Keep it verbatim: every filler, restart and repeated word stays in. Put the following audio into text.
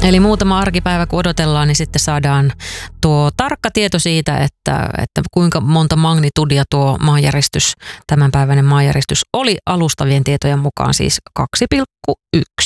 Eli muutama arkipäivä kun odotellaan, niin sitten saadaan tuo tarkka tieto siitä, että, että kuinka monta magnitudia tuo maanjäristys, tämänpäiväinen maanjäristys oli alustavien tietojen mukaan siis kaksi pilkku yksi.